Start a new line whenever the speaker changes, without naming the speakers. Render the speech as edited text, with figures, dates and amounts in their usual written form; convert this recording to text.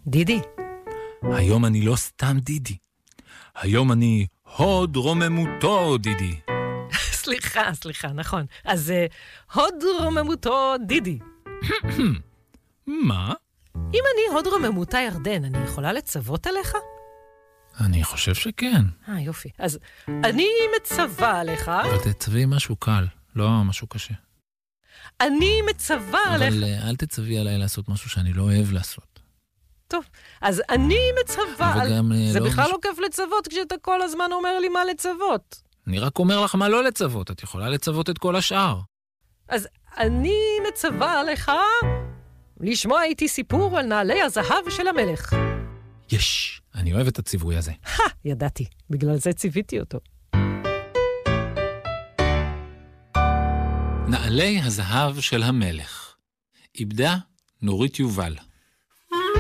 דידי.
היום אני לא סתם דידי. היום אני הוד רוממותו דידי.
סליחה, נכון. אז הוד רוממותו דידי.
מה?
אם אני הוד רוממותה ירדן, אני יכולה לצוות עליך?
אני חושב שכן.
יופי. אז אני מצווה עליך.
אבל תצווי משהו קל, לא משהו קשה.
אני מצווה עליך.
אבל אל תצווי עליי לעשות משהו שאני לא אוהב לעשות.
טוב, אז אני מצווה. זה
לא
בכלל לא כיף לצוות כשאתה כל הזמן אומר לי מה לצוות.
אני רק אומר לך מה לא לצוות. את יכולה לצוות את כל השאר.
אז אני מצווה עליך לשמוע איתי סיפור על נעלי הזהב של המלך.
יש, אני אוהב את הציווי הזה.
ידעתי, בגלל זה ציוויתי אותו.
נעלי הזהב של המלך. איבדה נורית יובל.